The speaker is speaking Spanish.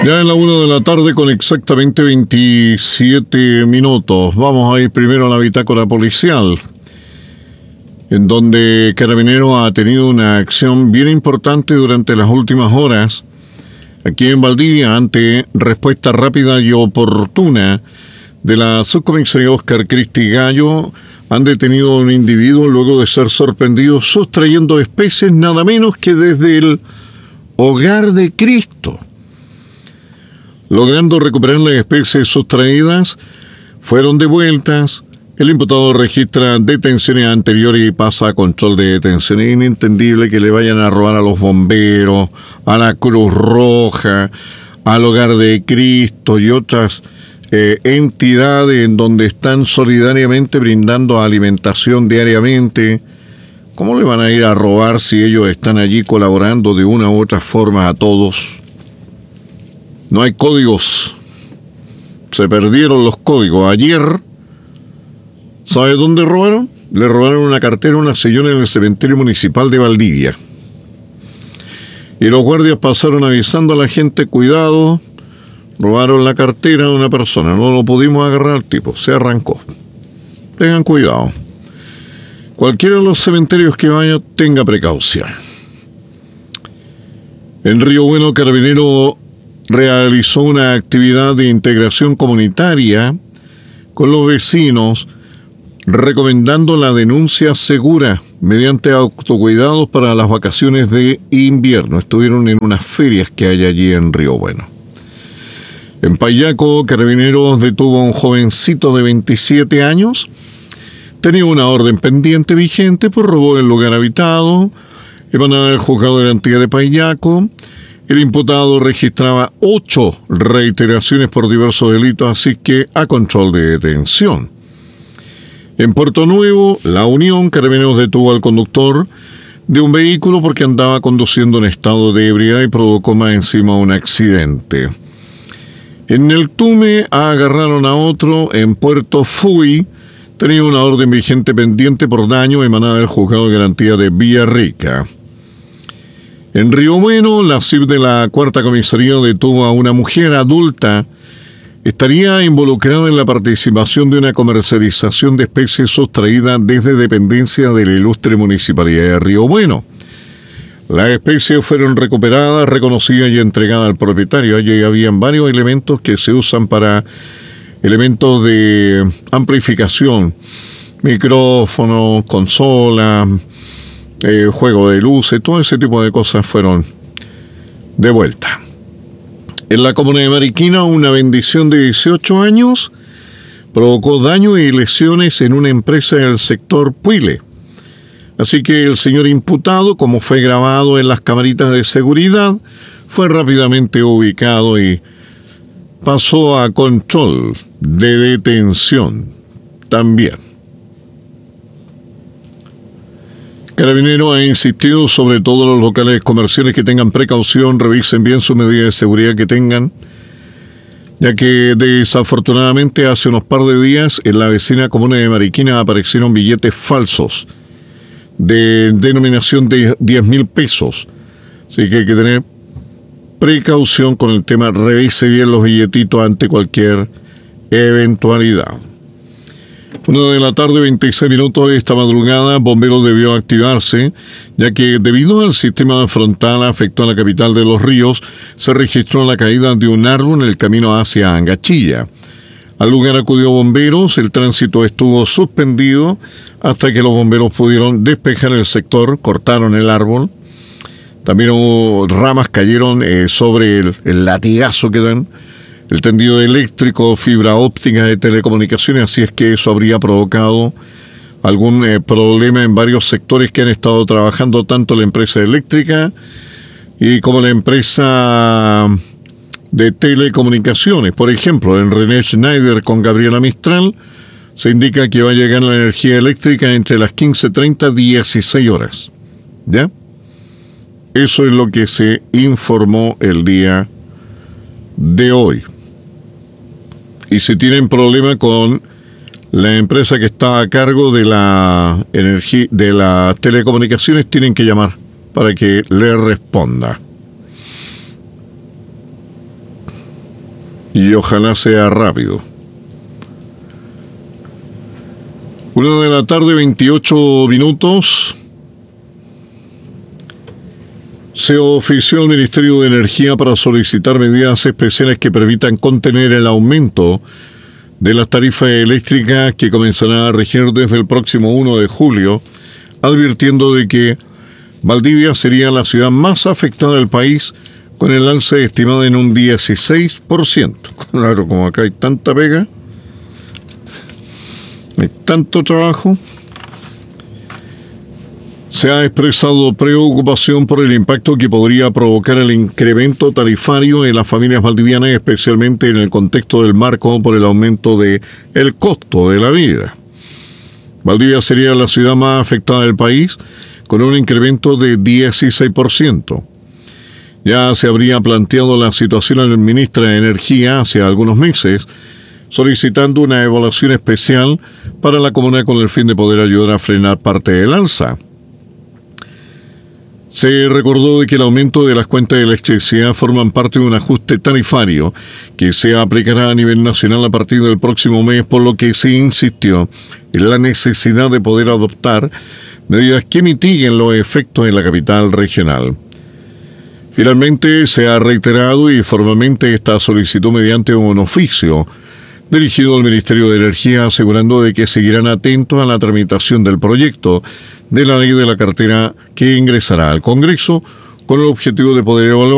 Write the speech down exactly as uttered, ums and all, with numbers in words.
Ya en la una de la tarde con exactamente veintisiete minutos. Vamos a ir primero a la bitácora policial, en donde Carabineros ha tenido una acción bien importante durante las últimas horas aquí en Valdivia, ante respuesta rápida y oportuna de la subcomisaría Oscar Cristi Gallo. Han detenido a un individuo luego de ser sorprendido sustrayendo especies nada menos que desde el Hogar de Cristo. Logrando recuperar las especies sustraídas, fueron devueltas. El imputado registra detenciones anteriores y pasa a control de detención. Es inentendible que le vayan a robar a los bomberos, a la Cruz Roja, al Hogar de Cristo y otras eh, entidades en donde están solidariamente brindando alimentación diariamente. ¿Cómo le van a ir a robar si ellos están allí colaborando de una u otra forma a todos? No hay códigos. Se perdieron los códigos. Ayer, ¿sabe dónde robaron? Le robaron una cartera a una señora en el cementerio municipal de Valdivia. Y los guardias pasaron avisando a la gente: cuidado, robaron la cartera de una persona. No lo pudimos agarrar al tipo, se arrancó. Tengan cuidado. Cualquiera de los cementerios que vaya, tenga precaución. En Río Bueno, Carabinero realizó una actividad de integración comunitaria con los vecinos, recomendando la denuncia segura mediante autocuidados para las vacaciones de invierno. Estuvieron en unas ferias que hay allí en Río Bueno. En Payaco, Carabineros detuvo a un jovencito de veintisiete años. Tenía una orden pendiente vigente por robo en lugar habitado, emanada del juzgado de garantía de Payaco. El imputado registraba ocho reiteraciones por diversos delitos, así que a control de detención. En Puerto Nuevo, La Unión, Carabineros detuvo al conductor de un vehículo porque andaba conduciendo en estado de ebriedad y provocó más encima un accidente. En el Tume agarraron a otro. En Puerto Fui tenía una orden vigente pendiente por daño emanada del juzgado de garantía de Villarrica. En Río Bueno, la C I B de la Cuarta Comisaría detuvo a una mujer adulta. Estaría involucrada en la participación de una comercialización de especies sustraídas desde dependencia de la ilustre Municipalidad de Río Bueno. Las especies fueron recuperadas, reconocidas y entregadas al propietario. Allí habían varios elementos que se usan para elementos de amplificación: micrófonos, consolas, eh, juego de luces, todo ese tipo de cosas fueron de vuelta. En la comuna de Mariquina, una bendición de dieciocho años provocó daño y lesiones en una empresa del sector Puile. Así que el señor imputado, como fue grabado en las camaritas de seguridad, fue rápidamente ubicado y pasó a control de detención también. Carabinero ha insistido sobre todos los locales comerciales que tengan precaución, revisen bien su medida de seguridad que tengan, ya que desafortunadamente hace unos par de días en la vecina comuna de Mariquina aparecieron billetes falsos de denominación de diez mil pesos. Así que hay que tener precaución con el tema, revise bien los billetitos ante cualquier eventualidad. Una de la tarde, veintiséis minutos de esta madrugada, Bomberos debió activarse, ya que debido al sistema frontal afectó a la capital de Los Ríos, se registró la caída de un árbol en el camino hacia Angachilla. Al lugar acudió Bomberos, el tránsito estuvo suspendido hasta que los bomberos pudieron despejar el sector, cortaron el árbol. También hubo ramas cayeron eh, sobre el, el latigazo que dan, el tendido eléctrico, fibra óptica de telecomunicaciones, así es que eso habría provocado algún eh, problema en varios sectores que han estado trabajando tanto la empresa eléctrica y como la empresa de telecomunicaciones. Por ejemplo, en René Schneider con Gabriela Mistral se indica que va a llegar la energía eléctrica entre las quince treinta y dieciséis horas. ¿Ya? Eso es lo que se informó el día de hoy. Y si tienen problema con la empresa que está a cargo de la energía, de las telecomunicaciones, tienen que llamar para que le responda. y ojalá sea rápido. Una de la tarde, veintiocho minutos. Se ofició al Ministerio de Energía para solicitar medidas especiales que permitan contener el aumento de las tarifas eléctricas que comenzará a regir desde el próximo primero de julio, advirtiendo de que Valdivia sería la ciudad más afectada del país, con el alza estimado en un dieciséis por ciento. Claro, como acá hay tanta pega, hay tanto trabajo. Se ha expresado preocupación por el impacto que podría provocar el incremento tarifario en las familias valdivianas, especialmente en el contexto del marco por el aumento de el costo de la vida. Valdivia sería la ciudad más afectada del país, con un incremento de dieciséis por ciento. Ya se habría planteado la situación al ministro de Energía hace algunos meses, solicitando una evaluación especial para la comuna con el fin de poder ayudar a frenar parte del alza. Se recordó de que el aumento de las cuentas de electricidad forman parte de un ajuste tarifario que se aplicará a nivel nacional a partir del próximo mes, por lo que se insistió en la necesidad de poder adoptar medidas que mitiguen los efectos en la capital regional. Finalmente, se ha reiterado y formalmente esta solicitud mediante un oficio dirigido al Ministerio de Energía, asegurando de que seguirán atentos a la tramitación del proyecto de la ley de la cartera que ingresará al Congreso con el objetivo de poder evaluar